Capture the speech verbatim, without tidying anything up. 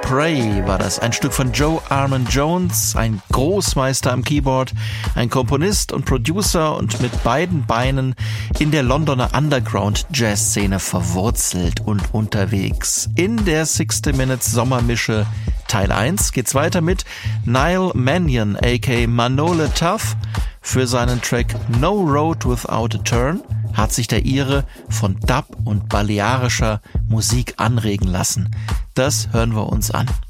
Pray war das, ein Stück von Joe Armon-Jones, ein Großmeister am Keyboard, ein Komponist und Producer und mit beiden Beinen in der Londoner Underground-Jazz-Szene verwurzelt und unterwegs. In der sixty Minutes Sommermische Teil eins geht's weiter mit Niall Mannion aka Manole Tough. Für seinen Track No Road Without a Turn hat sich der Ire von Dub und balearischer Musik anregen lassen. Das hören wir uns an.